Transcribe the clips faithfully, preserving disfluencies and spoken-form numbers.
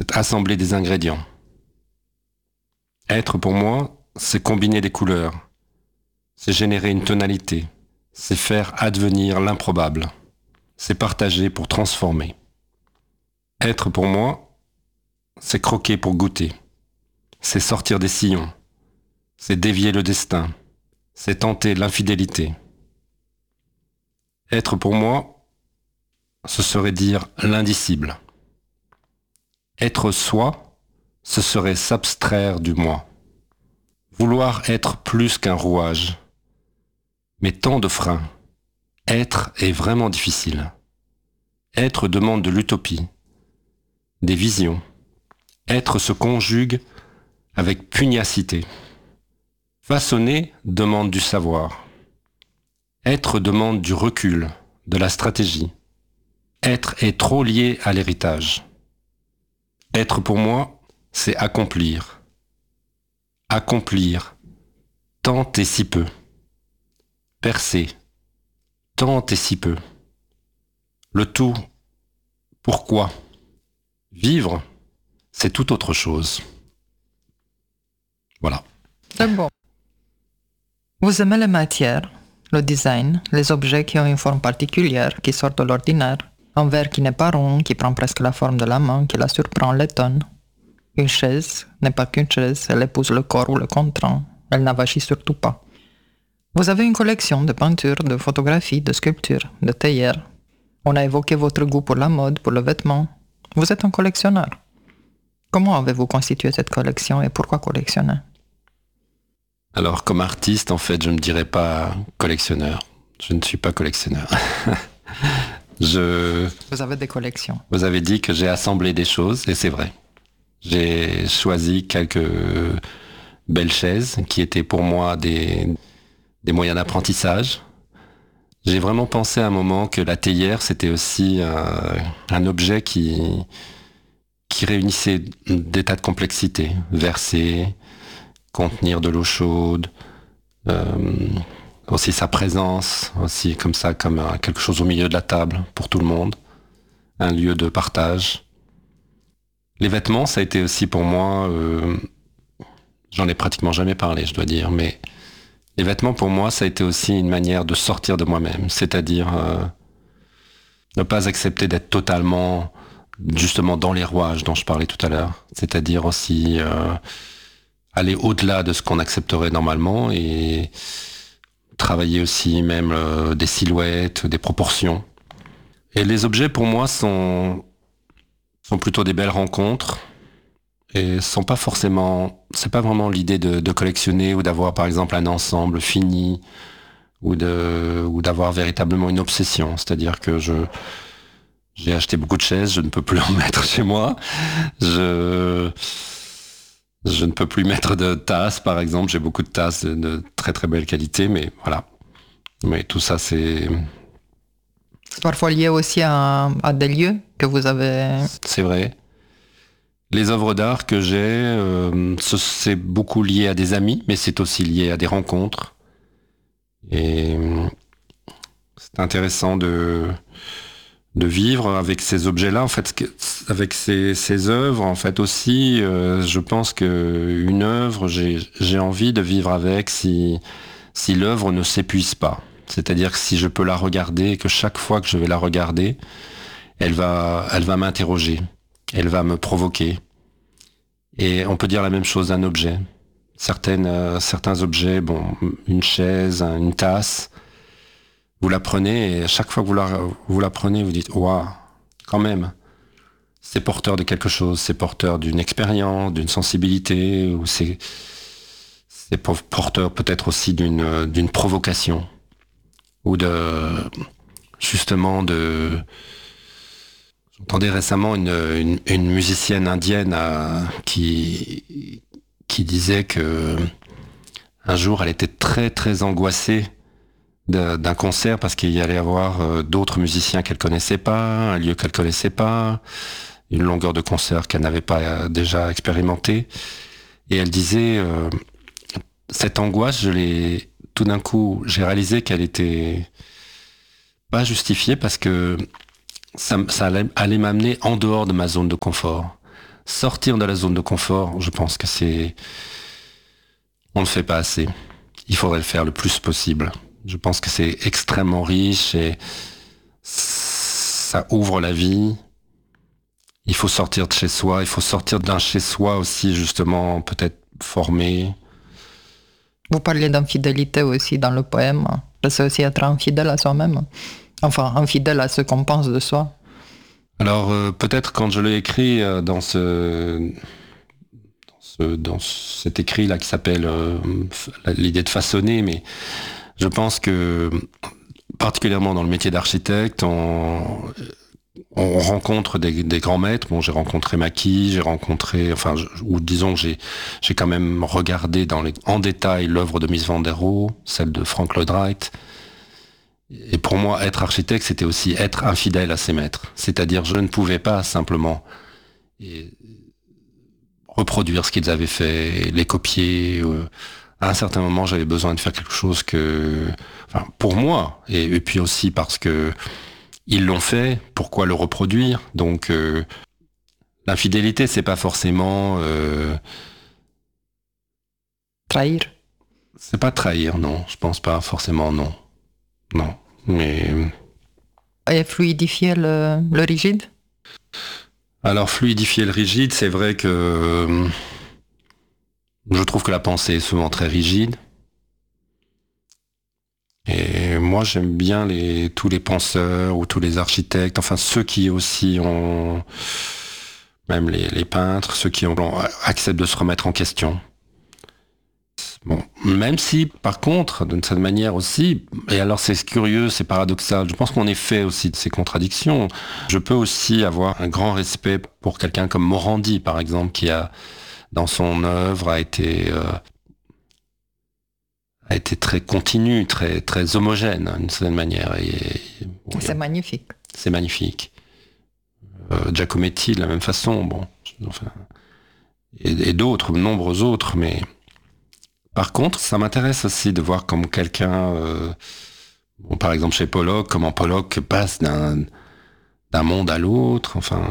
c'est assembler des ingrédients. Être pour moi, c'est combiner des couleurs, c'est générer une tonalité, c'est faire advenir l'improbable, c'est partager pour transformer. Être pour moi, c'est croquer pour goûter, c'est sortir des sillons, c'est dévier le destin, c'est tenter l'infidélité. Être pour moi, ce serait dire l'indicible. Être soi, ce serait s'abstraire du moi. Vouloir être plus qu'un rouage. Mais tant de freins. Être est vraiment difficile. Être demande de l'utopie, des visions. Être se conjugue avec pugnacité. Façonner demande du savoir. Être demande du recul, de la stratégie. Être est trop lié à l'héritage. Être pour moi, c'est accomplir. Accomplir, tant et si peu. Percer, tant et si peu. Le tout, pourquoi? Vivre, c'est tout autre chose. Voilà. C'est bon. Vous aimez les matières, le design, les objets qui ont une forme particulière, qui sortent de l'ordinaire. Un verre qui n'est pas rond, qui prend presque la forme de la main, qui la surprend, l'étonne. Une chaise n'est pas qu'une chaise, elle épouse le corps ou le contraint. Elle n'avachit surtout pas. Vous avez une collection de peintures, de photographies, de sculptures, de théières. On a évoqué votre goût pour la mode, pour le vêtement. Vous êtes un collectionneur. Comment avez-vous constitué cette collection et pourquoi collectionner? Alors, comme artiste, en fait, je ne me dirais pas collectionneur. Je ne suis pas collectionneur. je... Vous avez des collections. Vous avez dit que j'ai assemblé des choses, et c'est vrai. J'ai choisi quelques belles chaises qui étaient pour moi des, des moyens d'apprentissage. J'ai vraiment pensé à un moment que la théière, c'était aussi un, un objet qui, qui réunissait des tas de complexités. Verser, contenir de l'eau chaude, euh, aussi sa présence, aussi comme ça, comme quelque chose au milieu de la table pour tout le monde, un lieu de partage. Les vêtements, ça a été aussi pour moi, euh, j'en ai pratiquement jamais parlé, je dois dire, mais les vêtements pour moi, ça a été aussi une manière de sortir de moi-même, c'est-à-dire euh, ne pas accepter d'être totalement, justement, dans les rouages dont je parlais tout à l'heure, c'est-à-dire aussi euh, aller au-delà de ce qu'on accepterait normalement et travailler aussi même euh, des silhouettes, des proportions. Et les objets pour moi sont, sont plutôt des belles rencontres et sont pas forcément, c'est pas vraiment l'idée de, de collectionner ou d'avoir par exemple un ensemble fini ou de ou d'avoir véritablement une obsession. C'est-à-dire que je j'ai acheté beaucoup de chaises, je ne peux plus en mettre chez moi. Je Je ne peux plus mettre de tasses, par exemple. J'ai beaucoup de tasses de, de très très belle qualité, mais voilà. Mais tout ça, c'est... C'est parfois lié aussi à, à des lieux que vous avez... C'est vrai. Les œuvres d'art que j'ai, euh, c'est beaucoup lié à des amis, mais c'est aussi lié à des rencontres. Et c'est intéressant de... de vivre avec ces objets-là, en fait, avec ces, ces œuvres, en fait aussi, euh, je pense que une œuvre, j'ai, j'ai envie de vivre avec si, si l'œuvre ne s'épuise pas. C'est-à-dire que si je peux la regarder et que chaque fois que je vais la regarder, elle va, elle va m'interroger, elle va me provoquer. Et on peut dire la même chose d'un objet. Certaines, euh, certains objets, bon, une chaise, une tasse, vous la prenez et à chaque fois que vous la, vous la prenez, vous dites « Waouh, quand même, c'est porteur de quelque chose, c'est porteur d'une expérience, d'une sensibilité, ou c'est, c'est porteur peut-être aussi d'une, d'une provocation, ou de, justement de... » J'entendais récemment une, une, une musicienne indienne à, qui, qui disait que un jour elle était très très angoissée d'un concert parce qu'il y allait avoir d'autres musiciens qu'elle connaissait pas, un lieu qu'elle connaissait pas, une longueur de concert qu'elle n'avait pas déjà expérimenté. Et elle disait, euh, cette angoisse, je l'ai, tout d'un coup, j'ai réalisé qu'elle était pas justifiée parce que ça, ça allait, allait m'amener en dehors de ma zone de confort. sortir de la zone de confort, je pense que c'est... On ne le fait pas assez. Il faudrait le faire le plus possible. Je pense que c'est extrêmement riche et ça ouvre la vie. Il faut sortir de chez soi, il faut sortir d'un chez soi aussi, justement, peut-être formé. Vous parliez d'infidélité aussi dans le poème. C'est aussi être infidèle à soi-même. Enfin, infidèle à ce qu'on pense de soi. Alors, euh, peut-être quand je l'ai écrit euh, dans ce... Dans, ce, dans cet écrit-là qui s'appelle euh, l'idée de façonner, mais je pense que, particulièrement dans le métier d'architecte, on... On rencontre des, des grands maîtres. Bon, j'ai rencontré Mackie, j'ai rencontré, enfin, je, ou disons, j'ai, j'ai quand même regardé dans les, en détail l'œuvre de Mies van der Rohe, celle de Frank Lloyd Wright. Et pour moi, être architecte, c'était aussi être infidèle à ses maîtres. C'est-à-dire, je ne pouvais pas simplement et, reproduire ce qu'ils avaient fait, les copier. Euh, à un certain moment, j'avais besoin de faire quelque chose que, enfin, pour moi, et, et puis aussi parce que ils l'ont fait, pourquoi le reproduire? Donc, euh, l'infidélité, c'est pas forcément... Euh... Trahir? C'est pas trahir, non. Je pense pas forcément, non. Non, mais... Et fluidifier le, le rigide? Alors, fluidifier le rigide, c'est vrai que... Euh, je trouve que la pensée est souvent très rigide. Et moi, j'aime bien les, tous les penseurs ou tous les architectes, enfin ceux qui aussi ont, même les, les peintres, ceux qui ont, acceptent de se remettre en question. Bon, même si, par contre, d'une certaine manière aussi, et alors c'est curieux, c'est paradoxal, je pense qu'on est fait aussi de ces contradictions. Je peux aussi avoir un grand respect pour quelqu'un comme Morandi, par exemple, qui a, dans son œuvre, a été... Euh, a été très continu, très, très homogène, d'une certaine manière. Et, et, bon, c'est magnifique. C'est magnifique. Euh, Giacometti, de la même façon, bon, enfin, et, et d'autres, nombreux autres, mais par contre, ça m'intéresse aussi de voir comme quelqu'un, euh, bon, par exemple chez Pollock, comment Pollock passe d'un, d'un monde à l'autre, enfin...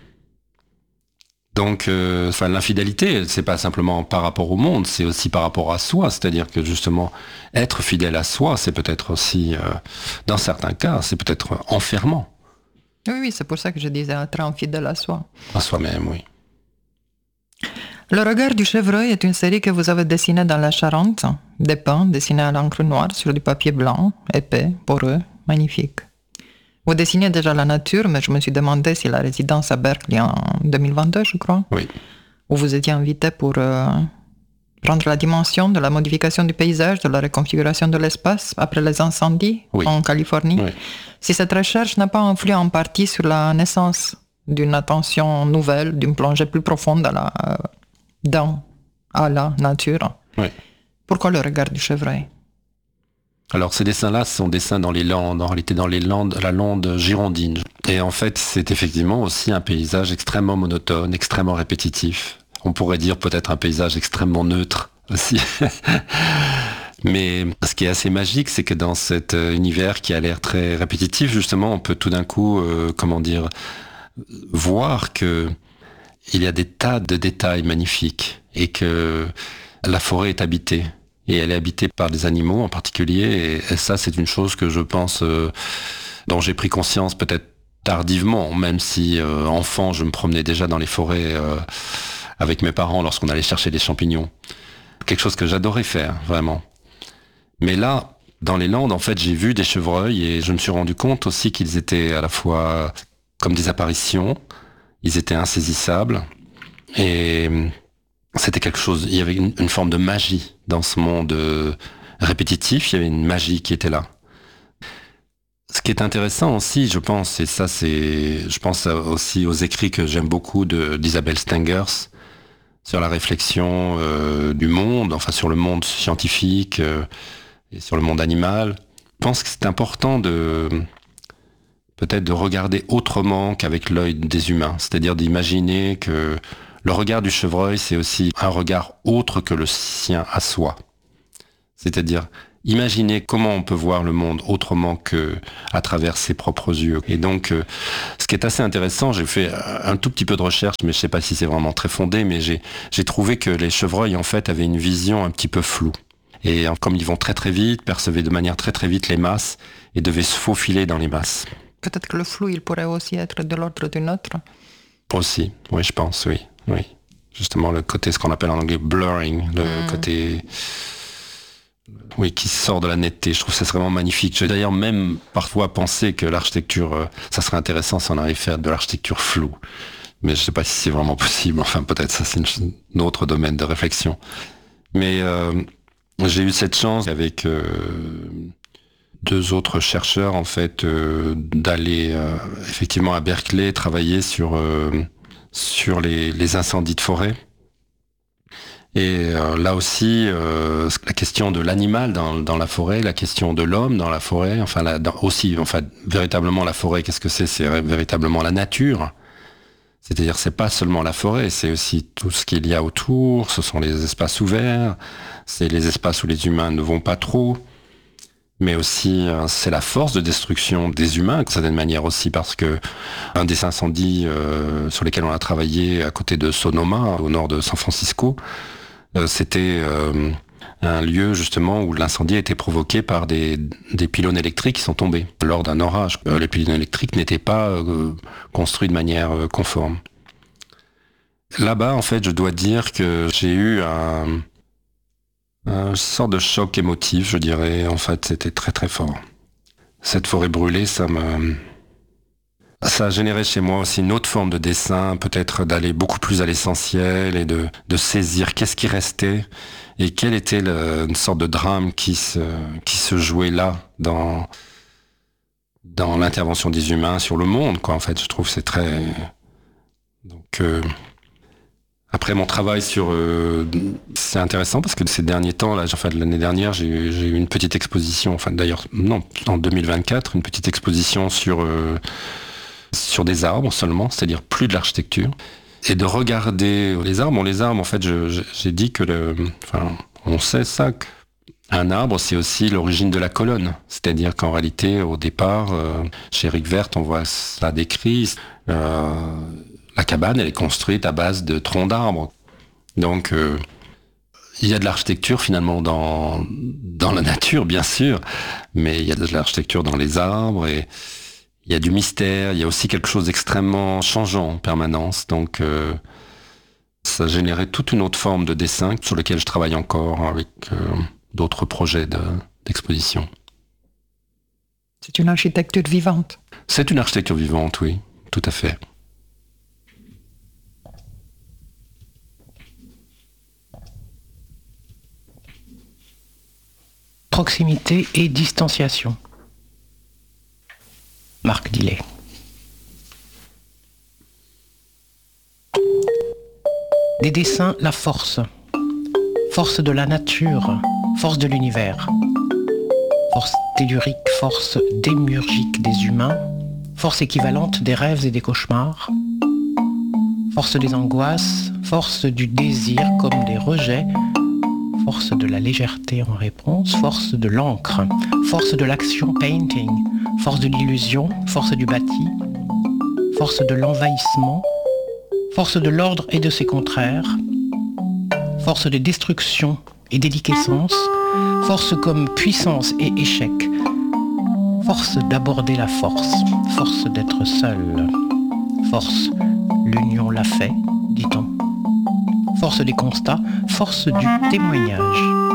Donc, euh, enfin, l'infidélité, c'est pas simplement par rapport au monde, c'est aussi par rapport à soi. C'est-à-dire que justement, être fidèle à soi, c'est peut-être aussi, euh, dans certains cas, c'est peut-être enfermant. Oui, oui, c'est pour ça que je disais être infidèle à soi. À soi-même, oui. Le regard du chevreuil est une série que vous avez dessinée dans la Charente, des pins dessinés à l'encre noire sur du papier blanc, épais, poreux, magnifique. Vous dessinez déjà la nature, mais je me suis demandé si la résidence à Berkeley en deux mille vingt-deux, je crois, oui, où vous étiez invité pour euh, prendre la dimension de la modification du paysage, de la reconfiguration de l'espace après les incendies oui. en Californie, oui. si cette recherche n'a pas influé en partie sur la naissance d'une attention nouvelle, d'une plongée plus profonde à la, euh, dans à la nature. Oui. Pourquoi le regard du chevreuil? Alors ces dessins-là sont dessins dans les Landes, en réalité dans les Landes, la lande girondine. Et en fait, c'est effectivement aussi un paysage extrêmement monotone, extrêmement répétitif. On pourrait dire peut-être un paysage extrêmement neutre aussi. Mais ce qui est assez magique, c'est que dans cet univers qui a l'air très répétitif, justement, on peut tout d'un coup, euh, comment dire, voir que il y a des tas de détails magnifiques et que la forêt est habitée. Et elle est habitée par des animaux en particulier. Et, et ça, c'est une chose que je pense, euh, dont j'ai pris conscience peut-être tardivement, même si euh, enfant, je me promenais déjà dans les forêts euh, avec mes parents lorsqu'on allait chercher des champignons. Quelque chose que j'adorais faire, vraiment. Mais là, dans les Landes, en fait, j'ai vu des chevreuils et je me suis rendu compte aussi qu'ils étaient à la fois comme des apparitions, ils étaient insaisissables et c'était quelque chose, il y avait une, une forme de magie dans ce monde euh, répétitif, il y avait une magie qui était là. Ce qui est intéressant aussi, je pense, et ça c'est, je pense aussi aux écrits que j'aime beaucoup de, d'Isabelle Stengers sur la réflexion euh, du monde, enfin sur le monde scientifique euh, et sur le monde animal. Je pense que c'est important de peut-être de regarder autrement qu'avec l'œil des humains, c'est-à-dire d'imaginer que le regard du chevreuil, c'est aussi un regard autre que le sien à soi. C'est-à-dire imaginer comment on peut voir le monde autrement que à travers ses propres yeux. Et donc, euh, ce qui est assez intéressant, j'ai fait un tout petit peu de recherche, mais je sais pas si c'est vraiment très fondé, mais j'ai, j'ai trouvé que les chevreuils, en fait, avaient une vision un petit peu floue. Et comme ils vont très très vite, percevaient de manière très très vite les masses et devaient se faufiler dans les masses. Peut-être que le flou, il pourrait aussi être de l'ordre d'une autre. Aussi, oui, je pense, oui, oui. Justement, le côté, ce qu'on appelle en anglais blurring, le mmh. côté, oui, qui sort de la netteté. Je trouve que ça serait vraiment magnifique. J'ai d'ailleurs même parfois pensé que l'architecture, euh, ça serait intéressant si on arrive à faire de l'architecture floue. Mais je sais pas si c'est vraiment possible. Enfin, peut-être ça, c'est une, un autre domaine de réflexion. Mais euh, j'ai eu cette chance avec euh, deux autres chercheurs, en fait, euh, d'aller euh, effectivement à Berkeley travailler sur euh, sur les, les incendies de forêt. Et euh, là aussi, euh, la question de l'animal dans, dans la forêt, la question de l'homme dans la forêt, enfin la, dans, aussi, enfin véritablement la forêt, qu'est-ce que c'est ? C'est véritablement la nature. C'est-à-dire, c'est pas seulement la forêt, c'est aussi tout ce qu'il y a autour. Ce sont les espaces ouverts, c'est les espaces où les humains ne vont pas trop. Mais aussi, c'est la force de destruction des humains, d'une certaine manière aussi, parce que un des incendies euh, sur lesquels on a travaillé à côté de Sonoma, au nord de San Francisco, euh, c'était euh, un lieu justement où l'incendie a été provoqué par des, des pylônes électriques qui sont tombés lors d'un orage. Euh, les pylônes électriques n'étaient pas euh, construits de manière euh, conforme. Là-bas, en fait, je dois dire que j'ai eu un... une sorte de choc émotif, je dirais. En fait, c'était très très fort. Cette forêt brûlée, ça me... ça a généré chez moi aussi une autre forme de dessin, peut-être d'aller beaucoup plus à l'essentiel et de, de saisir qu'est-ce qui restait et quel était le, une sorte de drame qui se, qui se jouait là, dans, dans l'intervention des humains sur le monde, quoi. En fait, je trouve que c'est très... Donc... Euh... Après mon travail sur, euh, c'est intéressant parce que ces derniers temps, là, enfin l'année dernière, j'ai eu, j'ai eu une petite exposition, enfin d'ailleurs non, en deux mille vingt-quatre, une petite exposition sur euh, sur des arbres seulement, c'est-à-dire plus de l'architecture, et de regarder les arbres. Bon, les arbres, en fait, je, je, j'ai dit que, le, enfin, on sait ça. Un arbre, c'est aussi l'origine de la colonne, c'est-à-dire qu'en réalité, au départ, euh, chez Rick Vert, on voit ça décrit. Euh, La cabane, elle est construite à base de troncs d'arbres. Donc, euh, il y a de l'architecture finalement dans, dans la nature, bien sûr, mais il y a de l'architecture dans les arbres et il y a du mystère, il y a aussi quelque chose d'extrêmement changeant en permanence. Donc, euh, ça générait toute une autre forme de dessin sur lequel je travaille encore avec euh, d'autres projets de, d'exposition. C'est une architecture vivante. C'est une architecture vivante, oui, tout à fait. Proximité et distanciation. Marc Dillet. Des dessins, la force. Force de la nature, force de l'univers. Force tellurique, force démiurgique des humains. Force équivalente des rêves et des cauchemars. Force des angoisses, force du désir comme des rejets. Force de la légèreté en réponse, force de l'encre, force de l'action painting, force de l'illusion, force du bâti, force de l'envahissement, force de l'ordre et de ses contraires, force de destruction et déliquescence, force comme puissance et échec, force d'aborder la force, force d'être seul, force, l'union l'a fait, dit-on. Force des constats, force du témoignage.